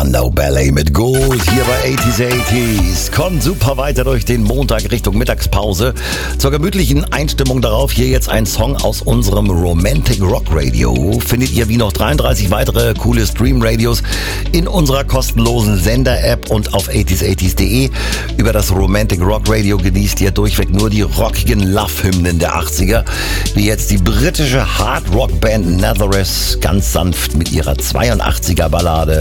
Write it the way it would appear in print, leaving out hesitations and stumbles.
Spandau Ballet mit Gold hier bei 80s. Kommt super weiter durch den Montag Richtung Mittagspause. Zur gemütlichen Einstimmung darauf hier jetzt ein Song aus unserem Romantic Rock Radio. Findet ihr wie noch 33 weitere coole Stream-Radios in unserer kostenlosen Sender-App und auf 80s80s.de. Über das Romantic Rock Radio genießt ihr durchweg nur die rockigen Love-Hymnen der 80er, wie jetzt die britische Hard-Rock-Band Nazareth ganz sanft mit ihrer 82er Ballade